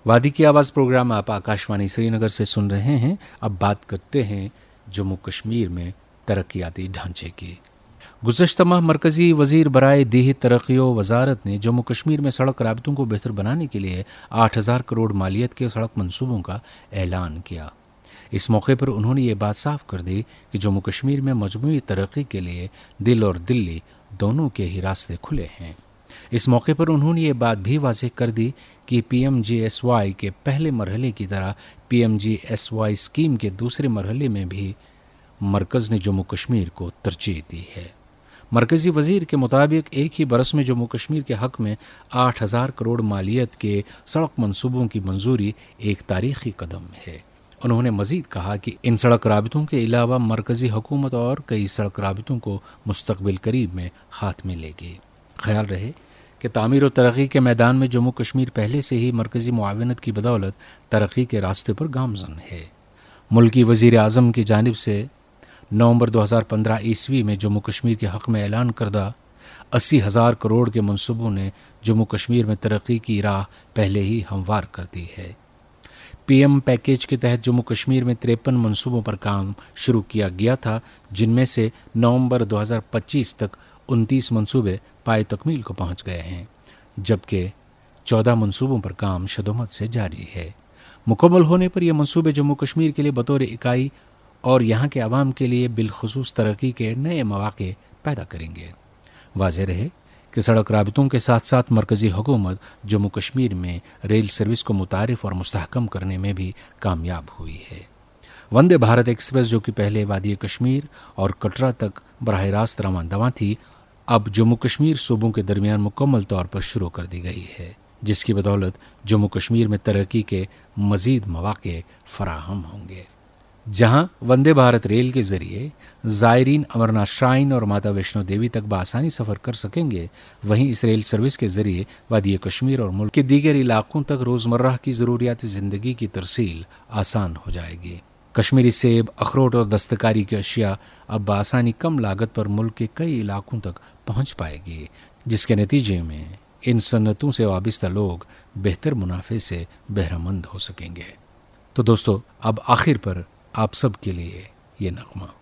وادی کی آواز پروگرام آپ آکاشوانی سری نگر سے سن رہے ہیں۔ اب بات کرتے ہیں جموں کشمیر میں ترقیاتی ڈھانچے کی۔ گزشتہ ماہ مرکزی وزیر برائے دیہی ترقی و وزارت نے جموں کشمیر میں سڑک رابطوں کو بہتر بنانے کے لیے 8,000 کروڑ مالیت کے سڑک منصوبوں کا اعلان کیا۔ اس موقع پر انہوں نے یہ بات صاف کر دی کہ جموں کشمیر میں مجموعی ترقی کے لیے دل اور دلی دونوں کے ہی راستے کھلے ہیں۔ اس موقع پر انہوں نے یہ بات بھی واضح کر دی کہ P M G S Y کے پہلے مرحلے کی طرح P M G S Y scheme کے دوسرے مرحلے میں بھی مرکز نے جموں کشمیر کو ترجیح دی ہے۔ مرکزی وزیر کے مطابق ایک ہی برس میں جموں کشمیر کے حق میں 8,000 کروڑ مالیت کے سڑک منصوبوں کی منظوری ایک تاریخی قدم ہے۔ انہوں نے مزید کہا کہ ان سڑک رابطوں کے علاوہ مرکزی حکومت اور کئی سڑک رابطوں کو مستقبل قریب میں ہاتھ میں لے گی۔ خیال رہے کہ تعمیر و ترقی کے میدان میں جموں کشمیر پہلے سے ہی مرکزی معاونت کی بدولت ترقی کے راستے پر گامزن ہے۔ ملکی وزیر اعظم کی جانب سے نومبر 2015 عیسوی میں جموں کشمیر کے حق میں اعلان کردہ 80,000 کروڑ کے منصوبوں نے جموں کشمیر میں ترقی کی راہ پہلے ہی ہموار کر دی ہے۔ پی ایم پیکیج کے تحت جموں کشمیر میں 53 منصوبوں پر کام شروع کیا گیا تھا، جن میں سے نومبر 2025 تک 29 منصوبے پائے تکمیل کو پہنچ گئے ہیں، جبکہ 14 منصوبوں پر کام شدومت سے جاری ہے۔ مکمل ہونے پر یہ منصوبے جموں کشمیر کے لیے بطور اکائی اور یہاں کے عوام کے لیے بالخصوص ترقی کے نئے مواقع پیدا کریں گے۔ واضح رہے کہ سڑک رابطوں کے ساتھ ساتھ مرکزی حکومت جموں کشمیر میں ریل سروس کو متعارف اور مستحکم کرنے میں بھی کامیاب ہوئی ہے۔ وندے بھارت ایکسپریس، جو کہ پہلے وادی کشمیر اور کٹرا تک براہ راست رواں دواں تھی، اب جموں کشمیر صوبوں کے درمیان مکمل طور پر شروع کر دی گئی ہے، جس کی بدولت جموں کشمیر میں ترقی کے مزید مواقع فراہم ہوں گے۔ جہاں وندے بھارت ریل کے ذریعے زائرین امرناتھ شرائن اور ماتا ویشنو دیوی تک بآسانی سفر کر سکیں گے، وہیں اس ریل سروس کے ذریعے وادی کشمیر اور ملک کے دیگر علاقوں تک روزمرہ کی ضروریات زندگی کی ترسیل آسان ہو جائے گی۔ کشمیری سیب، اخروٹ اور دستکاری کی اشیاء اب بآسانی کم لاگت پر ملک کے کئی علاقوں تک پہنچ پائے گی، جس کے نتیجے میں ان صنعتوں سے وابستہ لوگ بہتر منافع سے بہرہ مند ہو سکیں گے۔ تو دوستو، اب آخر پر آپ سب کے لیے یہ نغمہ۔